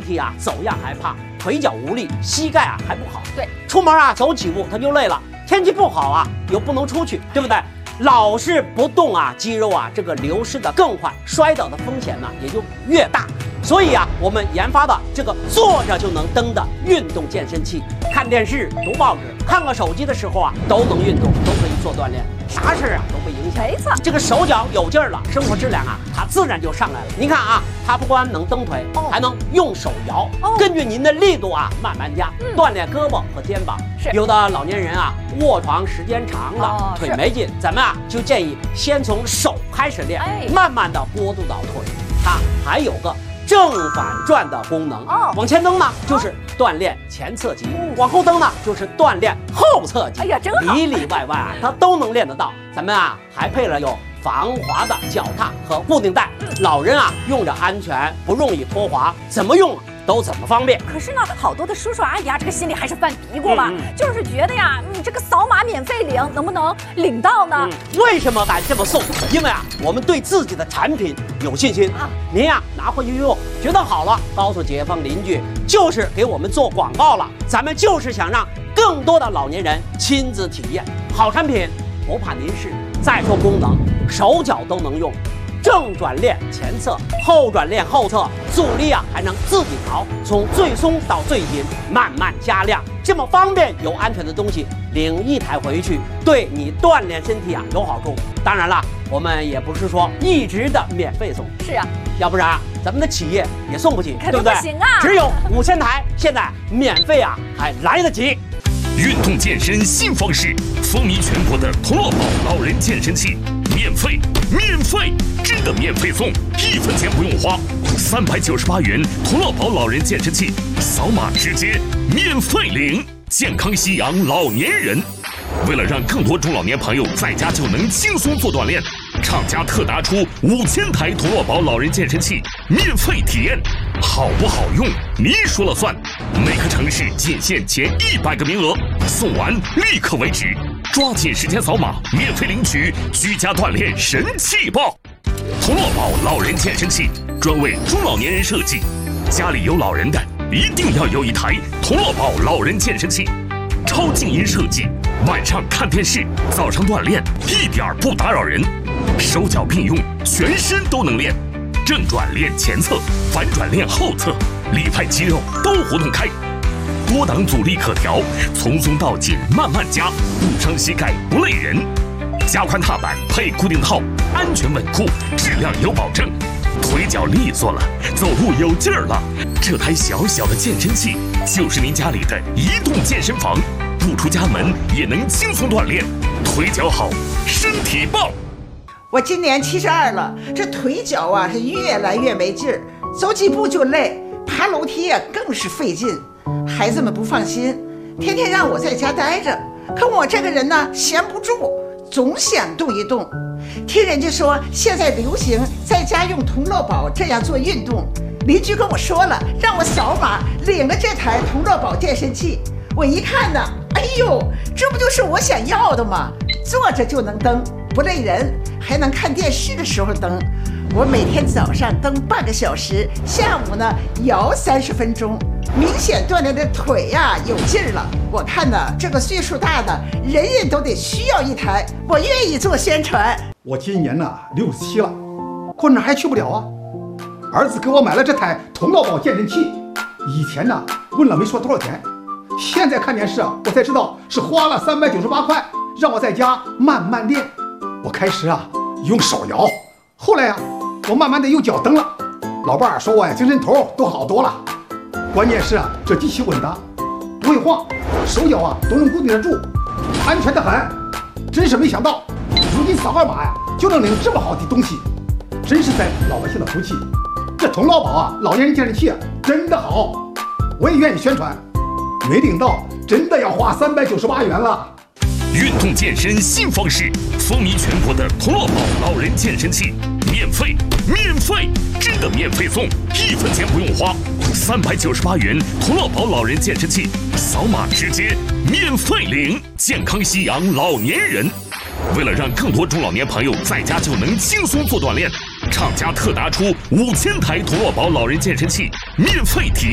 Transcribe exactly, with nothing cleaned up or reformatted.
体啊走样害怕，腿脚无力，膝盖啊还不好。 对， 出门啊走几步他就累了，天气不好啊又不能出去，对不对？老是不动啊，肌肉啊这个流失的更快，摔倒的风险呢也就越大。所以啊，我们研发的这个坐着就能蹬的运动健身器，看电视、读报纸、看个手机的时候啊，都能运动，都可以做锻炼，啥事啊都不影响。 没错， 这个手脚有劲儿了，生活质量啊，它自然就上来了。您看啊，它不光能蹬腿， 哦、 还能用手摇，哦、根据您的力度啊慢慢加，嗯、锻炼胳膊和肩膀。 是有的老年人啊，卧床时间长了， 哦、 腿没劲，咱们啊就建议先从手开始练，哎、慢慢的过渡到腿。它还有个正反转的功能哦，往前蹬呢就是锻炼前侧肌，嗯、往后蹬呢就是锻炼后侧肌。 哎呀，真好， 里里外外啊，它都能练得到。咱们啊还配了有防滑的脚踏和固定带，嗯、老人啊用着安全，不容易脱滑，怎么用都怎么方便。 可是呢，好多的叔叔阿姨啊，这个心里还是犯嘀咕吧，嗯、就是觉得呀，你这个扫码免费领，能不能领到呢？ 嗯、为什么敢这么送？因为啊，我们对自己的产品有信心啊。您呀拿回去用，觉得好了，告诉街坊邻居，就是给我们做广告了。咱们就是想让更多的老年人亲自体验好产品，不怕您试。再说功能，手脚都能用。正转练前侧，后转练后侧，阻力啊还能自己调，从最松到最紧，慢慢加量，这么方便又安全的东西，领一台回去，对你锻炼身体啊有好处。当然了，我们也不是说一直的免费送， 是啊， 要不然咱们的企业也送不起，对不对？ 不行啊， 只有五千台，现在免费啊还来得及。 运动健身新方式，风靡全国的同乐宝老人健身器，免费，免费，真的免费送，一分钱不用花，三百九十八元同乐宝老人健身器，扫码直接免费领，健康夕阳老年人。为了让更多中老年朋友在家就能轻松做锻炼，厂家特拿出五千台同乐宝老人健身器免费体验，好不好用你说了算。每个城市仅限前一百个名额，送完立刻为止，抓紧时间扫码免费领取居家锻炼神器包。同乐宝老人健身器专为中老年人设计，家里有老人的一定要有一台同乐宝老人健身器，超静音设计，晚上看电视，早上锻炼一点不打扰人，手脚并用，全身都能练，正转练前侧，反转练后侧，里派肌肉都活动开，多档阻力可调，从松到紧慢慢加，不伤膝盖不累人，加宽踏板配固定套，安全稳固，质量有保证，腿脚利索了，走路有劲儿了，这台小小的健身器就是您家里的移动健身房，不出家门也能轻松锻炼，腿脚好，身体棒。 我今年七十二了，这腿脚啊是越来越没劲儿，走几步就累，爬楼梯啊更是费劲。孩子们不放心，天天让我在家待着，可我这个人呢闲不住，总想动一动。听人家说现在流行在家用同乐宝这样做运动，邻居跟我说了，让我扫码领了这台同乐宝健身器。我一看呢，哎呦，这不就是我想要的吗？坐着就能蹬，不累人，还能看电视的时候蹬。我每天早上蹬半个小时，下午呢摇三十分钟，明显锻炼的腿呀、啊、有劲儿了。我看呢，这个岁数大的人人都得需要一台，我愿意做宣传。 我今年呢六十七了，可哪还去不了啊？儿子给我买了这台同乐宝健身器，以前呢问了没说多少钱，现在看电视啊，我才知道是花了三百九十八块，让我在家慢慢练。我开始啊用手摇，后来啊我慢慢的用脚蹬了。老伴儿说我呀精神头都好多了。关键是啊这机器稳当，不会晃，手脚啊都能固定得住，安全的很。真是没想到，如今扫二码呀就能领这么好的东西，真是在老百姓的福气。这同乐宝啊老年人健身器啊真的好，我也愿意宣传。没领到真的要花三百九十八元了。 运动健身新方式，风靡全国的同乐宝老人健身器，免费，免费，真的免费送，一分钱不用花，三百九十八元同乐宝老人健身器，扫码直接免费领，健康夕阳老年人。为了让更多中老年朋友在家就能轻松做锻炼，厂家特拿出五千台同乐宝老人健身器免费体验。